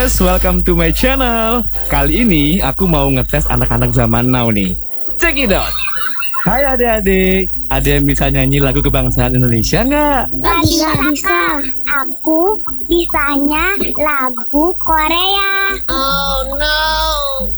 guys, welcome to my channel. Kali ini aku mau ngetes anak-anak zaman now nih. Check it out. Hai adik-adik, ada yang bisa nyanyi lagu kebangsaan Indonesia nggak? Nggak bisa. Aku bisanya lagu Korea. Oh no.